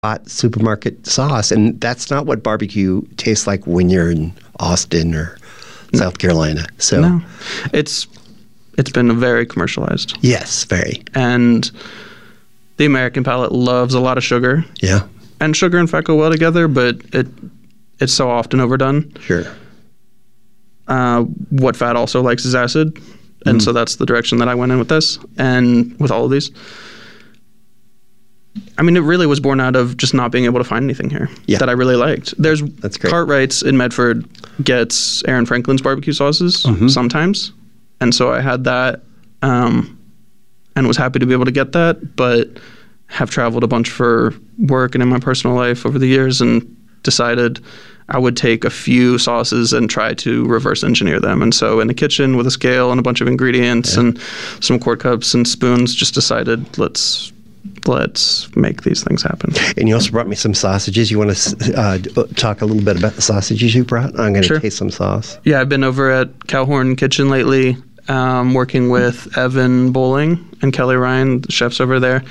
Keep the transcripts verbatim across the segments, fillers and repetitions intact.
hot supermarket sauce, and that's not what barbecue tastes like when you're in Austin or no. South Carolina. So no. it's it's been very commercialized. Yes, very. And the American palate loves a lot of sugar. Yeah. And sugar and fat go well together, but it it's so often overdone. Sure. Uh, what fat also likes is acid, and mm. so that's the direction that I went in with this and with all of these. I mean, it really was born out of just not being able to find anything here yeah. that I really liked. There's That's great. Cartwright's in Medford gets Aaron Franklin's barbecue sauces mm-hmm. sometimes, and so I had that um, and was happy to be able to get that, but have traveled a bunch for work and in my personal life over the years and decided I would take a few sauces and try to reverse engineer them. And so in the kitchen with a scale and a bunch of ingredients yeah. and some quart cups and spoons, just decided let's let's make these things happen. And you also brought me some sausages. You want to uh, talk a little bit about the sausages you brought? I'm going to sure. taste some sauce. Yeah, I've been over at Cowhorn Kitchen lately, um, working with Evan Bowling and Kelly Ryan, the chefs over there.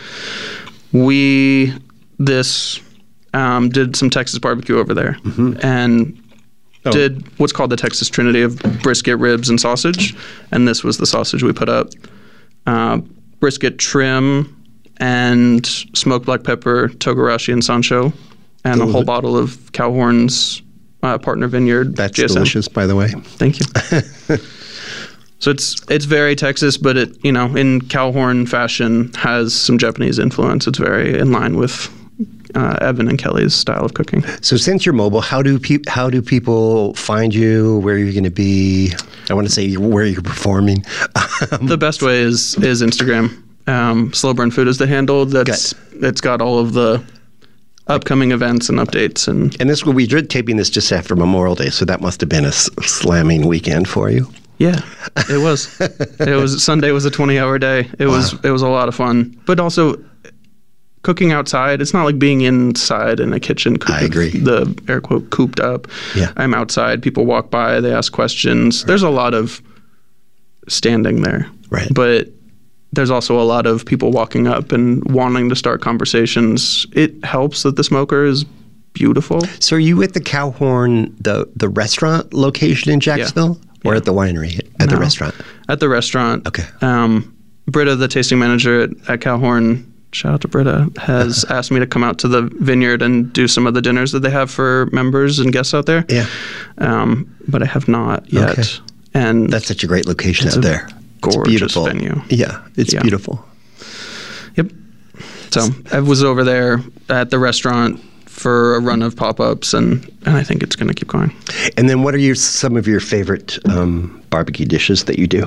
We, this, um, did some Texas barbecue over there mm-hmm. and oh. did what's called the Texas Trinity of brisket, ribs, and sausage. And this was the sausage we put up. Uh, brisket trim and smoked black pepper, Togarashi and Sancho, and Delicious. A whole bottle of Cowhorn's uh, partner vineyard. That's G S M. Delicious, by the way. Thank you. So it's it's very Texas, but it, you know, in Cowhorn fashion, has some Japanese influence. It's very in line with uh, Evan and Kelly's style of cooking. So since you're mobile, how do pe- how do people find you? Where you're going to be? I want to say where you're performing. The best way is is Instagram. Um, Slow Burn Food is the handle. That's Good. It's got all of the upcoming events and updates. And and this we did taping this just after Memorial Day, so that must have been a s- slamming weekend for you. Yeah, it was. It was Sunday was a twenty-hour day. It wow. was it was a lot of fun, but also cooking outside. It's not like being inside in a kitchen. I agree. The air quote cooped up. Yeah, I'm outside. People walk by. They ask questions. Right. There's a lot of standing there. Right, but there's also a lot of people walking up and wanting to start conversations. It helps that the smoker is beautiful. So are you at the Cowhorn, the the restaurant location in Jacksonville? Yeah. Or yeah. at the winery, at no, the restaurant? At the restaurant. Okay. Um, Britta, the tasting manager at, at Cowhorn, shout out to Britta, has asked me to come out to the vineyard and do some of the dinners that they have for members and guests out there. Yeah. Um, but I have not yet. Okay. And that's such a great location out there. Gorgeous it's beautiful. venue. Yeah, it's yeah. beautiful. Yep. So I was over there at the restaurant for a run of pop-ups, and, and I think it's going to keep going. And then what are your some of your favorite um, barbecue dishes that you do?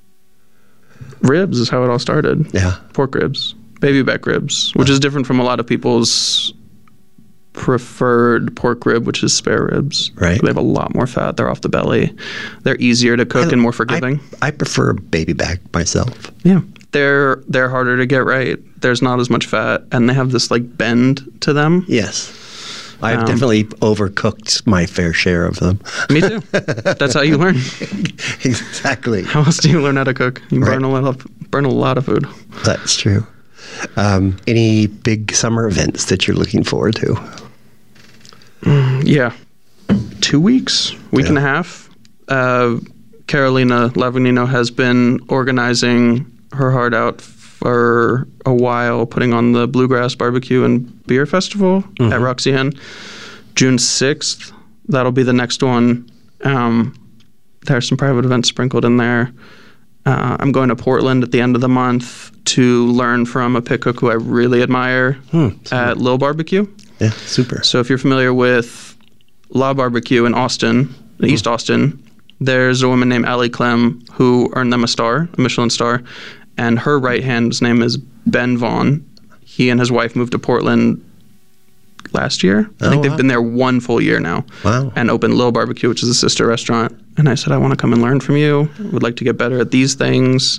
Ribs is how it all started. Yeah. Pork ribs. Baby back ribs, which is different from a lot of people's preferred pork rib, which is spare ribs. Right. They have a lot more fat. They're off the belly. They're easier to cook I, and more forgiving. I, I prefer baby back myself. Yeah. They're they're harder to get right. There's not as much fat, and they have this like bend to them. Yes. I've um, definitely overcooked my fair share of them. Me too. That's how you learn. Exactly. How else do you learn how to cook? You right. burn a lot of burn a lot of food. That's true. Um, any big summer events that you're looking forward to? Mm, yeah. Two weeks, week yeah. and a half. Uh, Carolina Lavanino has been organizing her heart out for a while, putting on the Bluegrass Barbecue and Beer Festival mm-hmm. at Roxy Inn. June sixth, that'll be the next one. Um, there's some private events sprinkled in there. Uh, I'm going to Portland at the end of the month to learn from a pit cook who I really admire hmm, at Lil Barbecue. Yeah, super. So if you're familiar with La Barbecue in Austin, mm-hmm. East Austin, there's a woman named Allie Clem who earned them a star, a Michelin star, and her right-hand's name is Ben Vaughn. He and his wife moved to Portland last year. I oh, think they've wow. been there one full year now. Wow. And opened Lil Barbecue, which is a sister restaurant. And I said, I want to come and learn from you. I would like to get better at these things.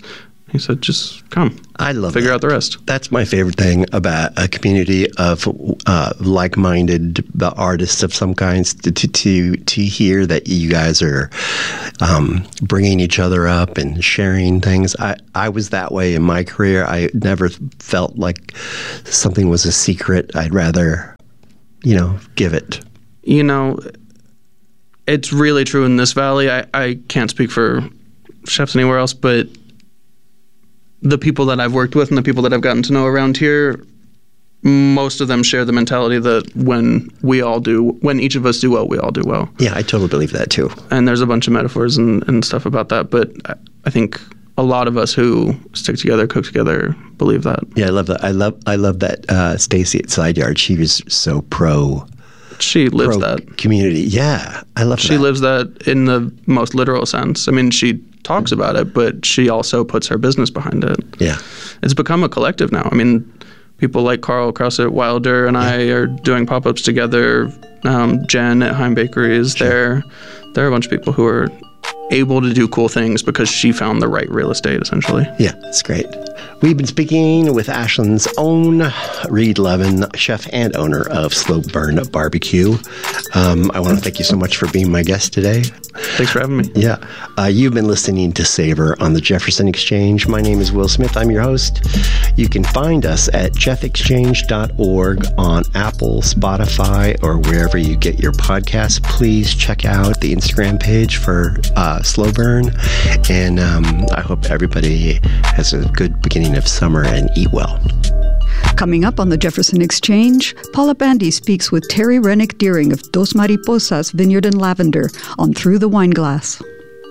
He said, just come. I love Figure that. out the rest. That's my favorite thing about a community of uh, like-minded artists of some kinds, to, to, to, to hear that you guys are um, bringing each other up and sharing things. I, I was that way in my career. I never felt like something was a secret. I'd rather, you know, give it. You know, it's really true in this valley. I, I can't speak for chefs anywhere else, but the people that I've worked with and the people that I've gotten to know around here, most of them share the mentality that when we all do, when each of us do well, we all do well. Yeah, I totally believe that too. And there's a bunch of metaphors and, and stuff about that, but I, I think a lot of us who stick together, cook together, believe that. Yeah, I love that. I love I love that uh, Stacy at Side Yard, she was so pro. She lives pro that. Community. Yeah, I love she that. She lives that in the most literal sense. I mean, she talks about it, but she also puts her business behind it. Yeah. It's become a collective now. I mean, people like Carl Krause at Wilder and yeah. I are doing pop-ups together. Um, Jen at Heim Bakery is sure. there. There are a bunch of people who are able to do cool things because she found the right real estate, essentially. Yeah, it's great. We've been speaking with Ashland's own Reed Levin, chef and owner of Slow Burn Barbecue. Um, I want to thank you so much for being my guest today. Thanks for having me. Yeah. Uh, you've been listening to Savor on the Jefferson Exchange. My name is Will Smith. I'm your host. You can find us at jeff exchange dot org on Apple, Spotify, or wherever you get your podcasts. Please check out the Instagram page for uh, Slow Burn. And um, I hope everybody has a good beginning of summer and eat well. Coming up on the Jefferson Exchange, Paula Bandy speaks with Terry Rennick Deering of Dos Mariposas Vineyard and Lavender on Through the Wine Glass.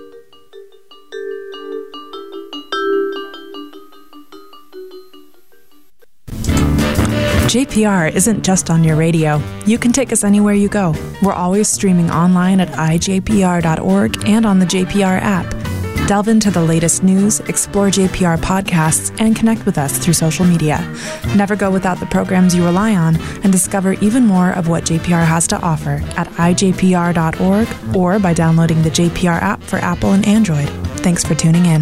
J P R isn't just on your radio. You can take us anywhere you go. We're always streaming online at i j p r dot org and on the J P R app. Delve into the latest news, explore J P R podcasts, and connect with us through social media. Never go without the programs you rely on, and discover even more of what J P R has to offer at i j p r dot org or by downloading the J P R app for Apple and Android. Thanks for tuning in.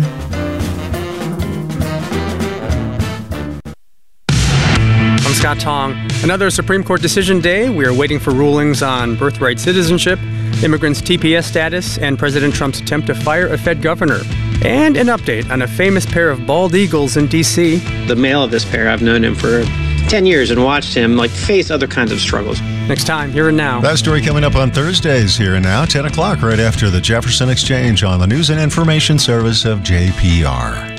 I'm Scott Tong. Another Supreme Court decision day. We are waiting for rulings on birthright citizenship, immigrants' T P S status, and President Trump's attempt to fire a Fed governor. And an update on a famous pair of bald eagles in D C The male of this pair, I've known him for ten years and watched him like face other kinds of struggles. Next time, Here and Now. That story coming up on Thursdays, Here and Now, ten o'clock, right after the Jefferson Exchange on the News and Information Service of J P R.